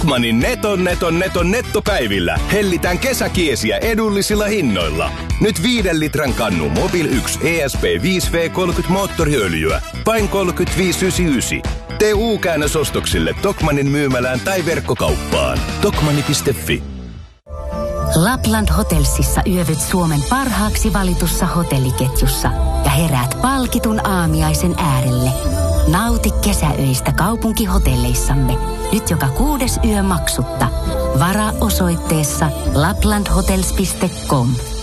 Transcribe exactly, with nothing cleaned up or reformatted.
Tokmannin neton neton neton nettopäivillä hellitään kesäkiesiä edullisilla hinnoilla. Nyt viiden litran kannu Mobil yksi E S P viisi V kolmekymmentä moottoriöljyä. Vain kolmekymmentäviisi yhdeksänkymmentäyhdeksän. Tee U-käännös ostoksille Tokmannin myymälään tai verkkokauppaan. Tokmanni piste fi. Lapland Hotelsissa yövyt Suomen parhaaksi valitussa hotelliketjussa ja heräät palkitun aamiaisen äärelle. Nauti kesäöistä kaupunkihotelleissamme. Nyt joka kuudes yö maksutta. Varaa osoitteessa laplandhotels piste com.